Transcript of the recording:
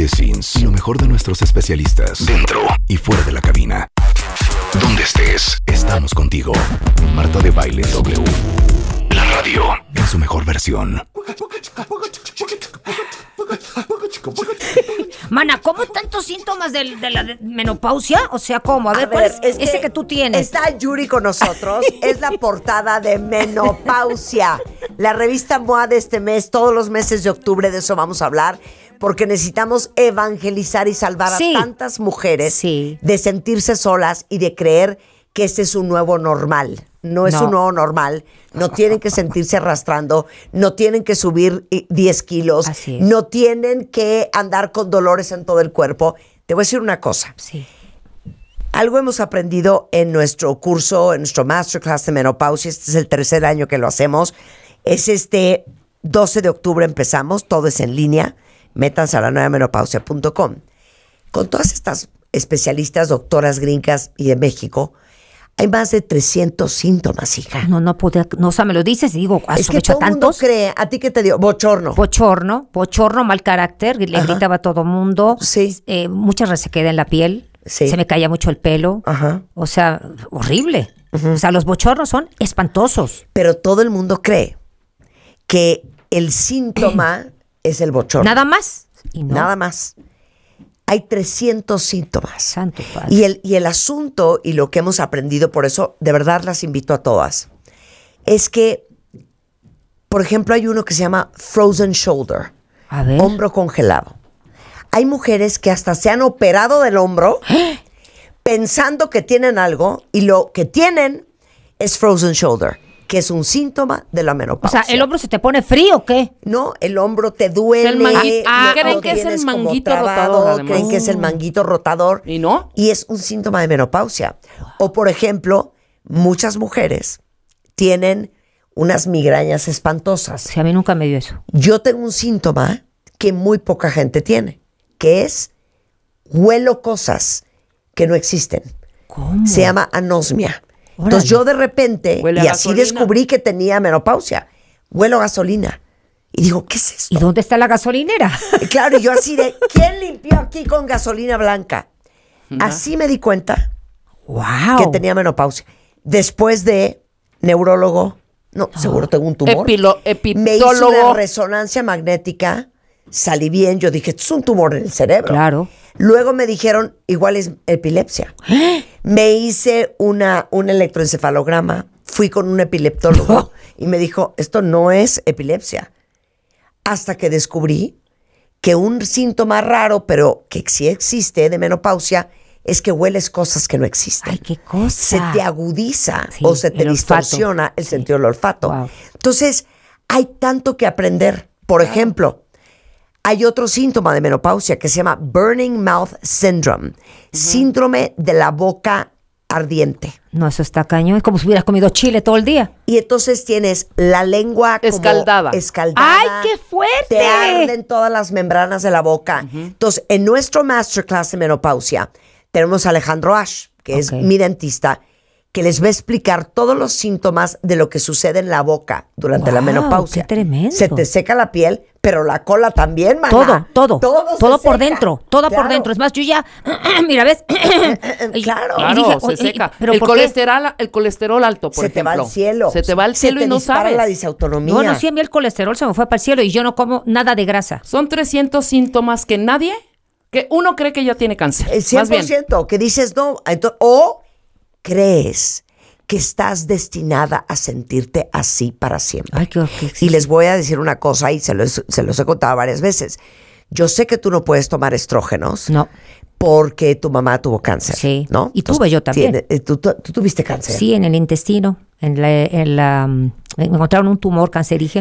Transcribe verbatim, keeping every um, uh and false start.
de Sins y lo mejor de nuestros especialistas dentro y fuera de la cabina. Donde estés, estamos contigo. Marta de Baile W. La radio en su mejor versión. Mana, ¿cómo tantos síntomas de, de la de menopausia? O sea, ¿cómo? A ver, a ¿cuál ver, es, es ese que, que tú tienes? Está Yuri con nosotros. Es la portada de Menopausia, la revista M O A de este mes, todos los meses de octubre. De eso vamos a hablar, porque necesitamos evangelizar y salvar sí. a tantas mujeres sí. de sentirse solas y de creer que este es un nuevo normal. No es no. un nuevo normal. No tienen que sentirse arrastrando, no tienen que subir diez kilos, no tienen que andar con dolores en todo el cuerpo. Te voy a decir una cosa. Sí. Algo hemos aprendido en nuestro curso, en nuestro Masterclass de Menopausia. Este es el tercer año que lo hacemos. Es este doce de octubre empezamos, todo es en línea. Métanse a la nueva menopausia punto com. Con todas estas especialistas, doctoras gringas y de México, hay más de trescientos síntomas, hija. No, no pude, no, o sea, me lo dices y digo, es que todo el mundo cree, ¿a ti qué te dio? Bochorno. Bochorno, bochorno, mal carácter, le Ajá. gritaba a todo mundo. Sí. Eh, mucha resequedad en la piel. Sí. Se me caía mucho el pelo. Ajá. O sea, horrible. Uh-huh. O sea, los bochornos son espantosos. Pero todo el mundo cree que el síntoma es el bochorno. Nada más. Y no. Nada más. Hay trescientos síntomas. Santo Padre. Y el, y el asunto, y lo que hemos aprendido, por eso de verdad las invito a todas, es que, por ejemplo, hay uno que se llama frozen shoulder. A ver. Hombro congelado. Hay mujeres que hasta se han operado del hombro pensando que tienen algo, y lo que tienen es frozen shoulder, que es un síntoma de la menopausia. O sea, ¿el hombro se te pone frío o qué? No, el hombro te duele. El manguito, ah, lo, creen lo que es el manguito trabado, rotador, además. Creen que es el manguito rotador. ¿Y no? Y es un síntoma de menopausia. O, por ejemplo, muchas mujeres tienen unas migrañas espantosas. Sí, a mí nunca me dio eso. Yo tengo un síntoma que muy poca gente tiene, que es huelo cosas que no existen. ¿Cómo? Se llama anosmia. Órale. Entonces yo de repente, Huele y a así gasolina. descubrí que tenía menopausia, huelo a gasolina. Y digo, ¿qué es esto? ¿Y dónde está la gasolinera? Y claro, y yo así de, ¿quién limpió aquí con gasolina blanca? Así me di cuenta Wow. que tenía menopausia. Después de neurólogo, no, no. seguro tengo un tumor. Epilo, me hizo epitólogo. una resonancia magnética, salí bien, yo dije, esto es un tumor en el cerebro. Claro. Luego me dijeron, igual es epilepsia. Me hice una, un electroencefalograma, fui con un epileptólogo y me dijo, esto no es epilepsia. Hasta que descubrí que un síntoma raro, pero que sí existe de menopausia, es que hueles cosas que no existen. Ay, qué cosa. Se te agudiza Sí, o se te el olfato. distorsiona el Sí. sentido del olfato. Wow. Entonces, hay tanto que aprender. Por Claro. ejemplo, hay otro síntoma de menopausia que se llama Burning Mouth Syndrome, uh-huh. síndrome de la boca ardiente. No, eso está cañón. Es como si hubieras comido chile todo el día. Y entonces tienes la lengua como Escaldada. escaldada. ¡Ay, qué fuerte! Te arden todas las membranas de la boca. Uh-huh. Entonces, en nuestro Masterclass de Menopausia, tenemos a Alejandro Ash, que okay. es mi dentista, que les va a explicar todos los síntomas de lo que sucede en la boca durante wow, la menopausia. ¡Qué tremendo! Se te seca la piel, pero la cola también, maná. Todo, todo. Todo, todo por seca. dentro. Todo Claro. por dentro. Es más, yo ya... Mira, ¿ves? Claro. Y Claro, dije, se oye, seca. ¿pero el, por qué? colesterol, el colesterol alto, por se te ejemplo. va al cielo. Se te va al cielo se y no te dispara sabes. la disautonomía. Bueno, sí, a mí el colesterol se me fue para el cielo y yo no como nada de grasa. Son trescientos síntomas que nadie, que uno cree que ya tiene cáncer. El cien por ciento, Más bien. que dices no. Entonces, o crees que estás destinada a sentirte así para siempre. Ay, qué, qué, y les voy a decir una cosa, y se los, se los he contado varias veces. Yo sé que tú no puedes tomar estrógenos. No. Porque tu mamá tuvo cáncer. Sí. ¿No? Y tuve yo también. Tiene, ¿tú, tú, tú tuviste cáncer? Sí, en el intestino. En la, en la, me encontraron un tumor cancerígeno.